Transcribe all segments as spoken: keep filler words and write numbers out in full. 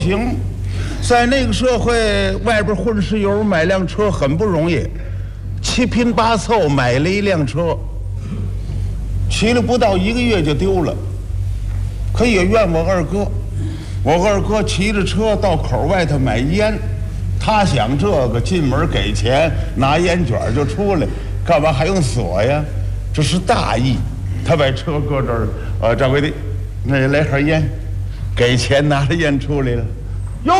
行，在那个社会，外边混石油买辆车很不容易，七拼八凑买了一辆车，骑了不到一个月就丢了。可也怨我二哥，我二哥骑着车到口外头买烟，他想这个进门给钱拿烟卷就出来，干嘛还用锁呀？这是大意。他把车搁这儿，呃，掌柜的，那来盒烟，给钱拿着烟出来了，哟，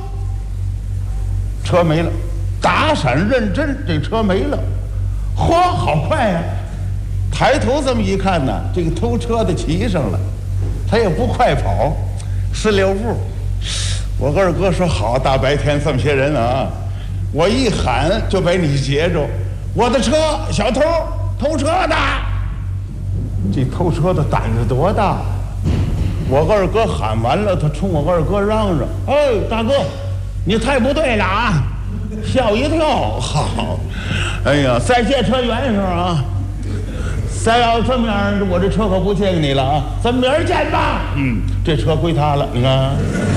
车没了，打闪认真，这车没了，嚯，好快呀！抬头这么一看呢，这个偷车的骑上了，他也不快跑，四六步。我二哥说好，大白天这么些人啊，我一喊就把你截住，我的车，小偷偷车的。这偷车的胆子多大！我二哥喊完了，他冲我二哥嚷嚷：“哎，大哥，你太不对了啊！吓我一跳！好，哎呀，再借车圆一声啊！再要这么样，我这车可不借给你了啊！咱明儿见吧。嗯，这车归他了，你看。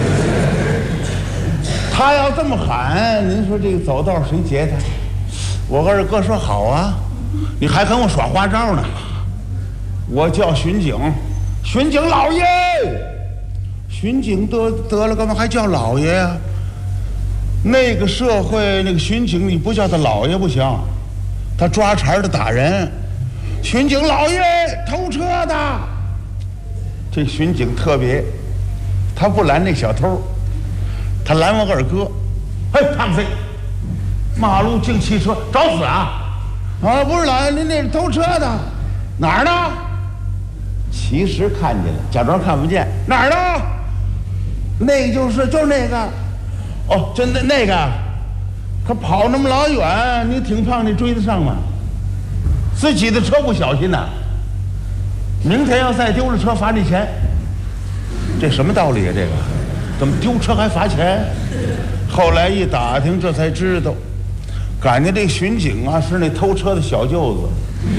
他要这么喊，您说这个走道谁截他？我二哥说好啊，你还跟我耍花招呢。我叫巡警，巡警老爷，巡警得得了，干嘛还叫老爷呀？那个社会那个巡警，你不叫他老爷不行，他抓茬的打人。巡警老爷，偷车的。这巡警特别，他不拦那小偷，他拦我二哥。嘿，胖子，马路进汽车，找死啊！啊，不是拦，您那是偷车的，哪儿呢？其实看见了，假装看不见。哪儿呢？那个就是就是那个，哦，真的那个，可跑那么老远，你挺胖，你追得上吗？自己的车不小心呐、啊，明天要再丢了车罚你钱。这什么道理啊？这个怎么丢车还罚钱？后来一打听，这才知道，感觉这巡警啊是那偷车的小舅子，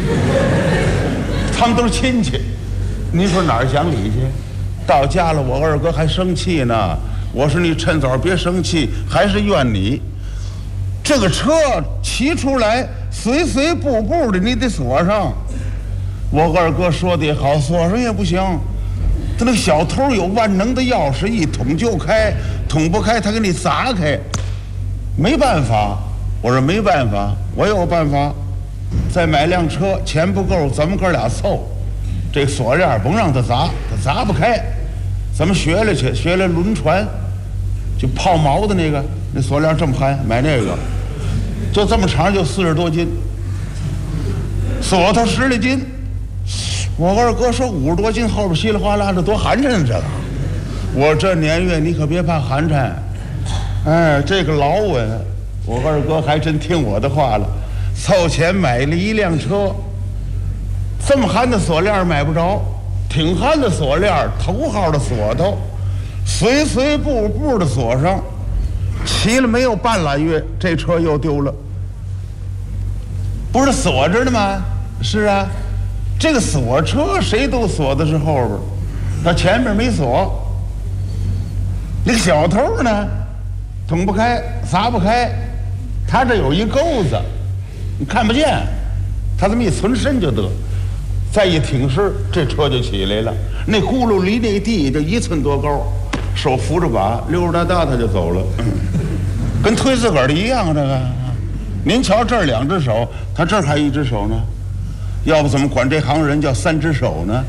他们都是亲戚。您说哪儿讲理去？到家了，我二哥还生气呢。我说你趁早别生气，还是怨你。这个车骑出来，随随步步的，你得锁上。我二哥说的也好，锁上也不行。他那个小偷有万能的钥匙，一捅就开，捅不开他给你砸开。没办法，我说没办法，我有办法。再买辆车，钱不够，咱们哥俩凑。这锁链甭让他砸，他砸不开，咱们学来去，学来轮船，就泡毛的那个，那锁链这么憨，买那个，就这么长，就四十多斤，锁头十来斤。我二哥说五十多斤，后边稀里哗啦的多寒碜这个。我这年月你可别怕寒碜，哎，这个老稳。我二哥还真听我的话了，凑钱买了一辆车。这么憨的锁链买不着，挺憨的锁链，头号的锁头，随随步步的锁上，骑了没有半拉月，这车又丢了。不是锁着的吗？是啊，这个锁车谁都锁的是后边，他前面没锁。那个小偷呢，捅不开，砸不开，他这有一钩子，你看不见，他这么一存身就得。再一挺身，这车就起来了。那轱辘离那地就一寸多高，手扶着把，溜溜达达他就走了，嗯、跟推自个儿的一样。这个，您瞧这儿两只手，他这儿还一只手呢，要不怎么管这行人叫三只手呢？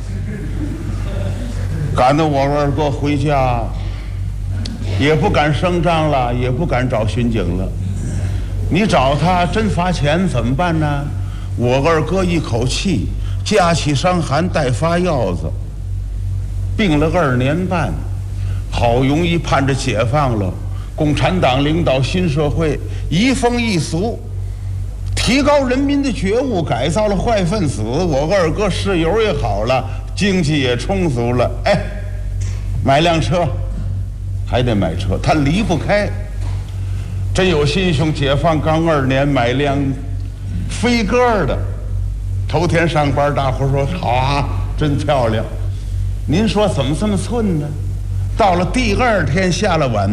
赶得我二哥回家，也不敢声张了，也不敢找巡警了。你找他真罚钱怎么办呢？我二哥一口气。架起伤寒带发药子，病了二年半，好容易盼着解放了。共产党领导新社会，移风易俗，提高人民的觉悟，改造了坏分子。我二哥室友也好了，经济也充足了。哎，买辆车，还得买车，他离不开。真有心胸，解放刚二年买辆飞鸽的。头天上班，大伙说好啊，真漂亮。您说怎么这么寸呢？ 到了第二天下了晚